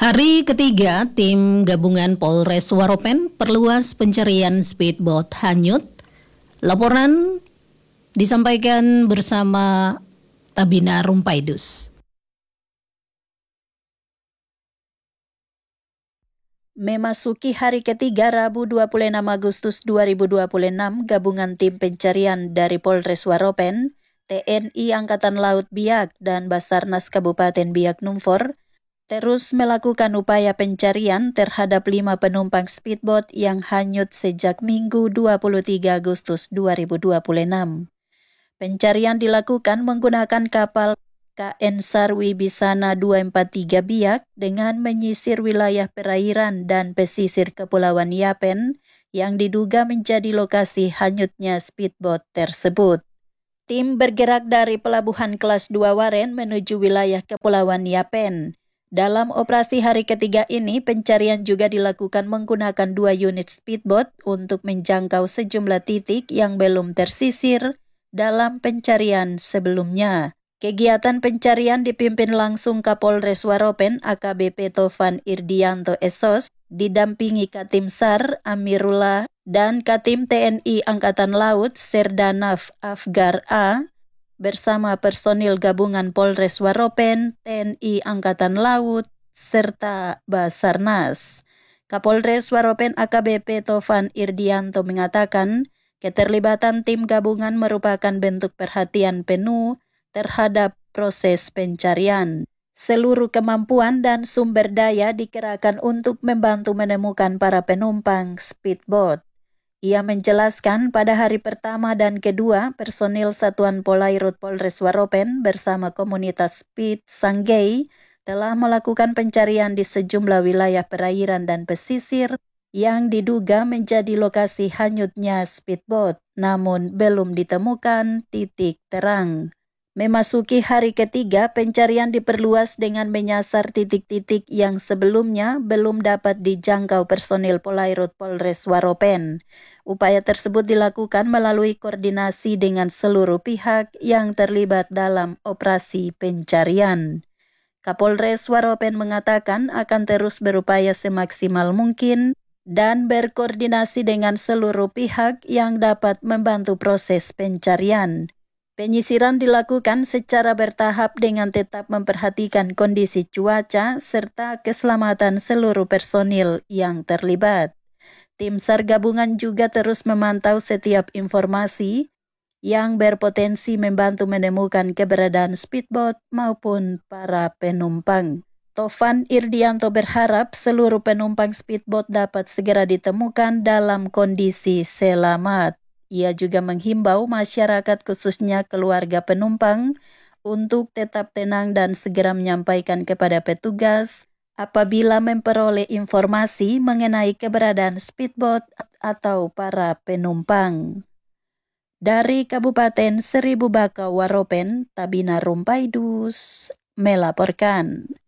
Hari ketiga, tim gabungan Polres Waropen perluas pencarian speedboat hanyut. Laporan disampaikan bersama Tabina Rumpaidus. Memasuki hari ketiga Rabu 26 Agustus 2026, gabungan tim pencarian dari Polres Waropen, TNI Angkatan Laut Biak, dan Basarnas Kabupaten Biak Numfor terus melakukan upaya pencarian terhadap 5 penumpang speedboat yang hanyut sejak Minggu 23 Agustus 2026. Pencarian dilakukan menggunakan kapal KN Sarwi Bisana 243 Biak dengan menyisir wilayah perairan dan pesisir Kepulauan Yapen yang diduga menjadi lokasi hanyutnya speedboat tersebut. Tim bergerak dari Pelabuhan Kelas 2 Waren menuju wilayah Kepulauan Yapen. Dalam operasi hari ketiga ini, pencarian juga dilakukan menggunakan 2 unit speedboat untuk menjangkau sejumlah titik yang belum tersisir dalam pencarian sebelumnya. Kegiatan pencarian dipimpin langsung Kapolres Waropen AKBP Tovan Irdianto Esos, didampingi Katim SAR Amirullah dan Katim TNI Angkatan Laut Serdanaf Afgar A bersama personil gabungan Polres Waropen, TNI Angkatan Laut, serta Basarnas. Kapolres Waropen AKBP Tovan Irdianto mengatakan, keterlibatan tim gabungan merupakan bentuk perhatian penuh terhadap proses pencarian. Seluruh kemampuan dan sumber daya dikerahkan untuk membantu menemukan para penumpang speedboat. Ia menjelaskan pada hari pertama dan kedua, personil Satuan Polairut Polres Waropen bersama komunitas Speed Sanggei telah melakukan pencarian di sejumlah wilayah perairan dan pesisir yang diduga menjadi lokasi hanyutnya speedboat, namun belum ditemukan titik terang. Memasuki hari ketiga, pencarian diperluas dengan menyasar titik-titik yang sebelumnya belum dapat dijangkau personil Polairut Polres Waropen. Upaya tersebut dilakukan melalui koordinasi dengan seluruh pihak yang terlibat dalam operasi pencarian. Kapolres Waropen mengatakan akan terus berupaya semaksimal mungkin dan berkoordinasi dengan seluruh pihak yang dapat membantu proses pencarian. Penyisiran dilakukan secara bertahap dengan tetap memperhatikan kondisi cuaca serta keselamatan seluruh personil yang terlibat. Tim SAR gabungan juga terus memantau setiap informasi yang berpotensi membantu menemukan keberadaan speedboat maupun para penumpang. Tovan Irdianto berharap seluruh penumpang speedboat dapat segera ditemukan dalam kondisi selamat. Ia juga menghimbau masyarakat khususnya keluarga penumpang untuk tetap tenang dan segera menyampaikan kepada petugas apabila memperoleh informasi mengenai keberadaan speedboat atau para penumpang. Dari Kabupaten Seribu Bakau Waropen, Tabina Rumpaidus melaporkan.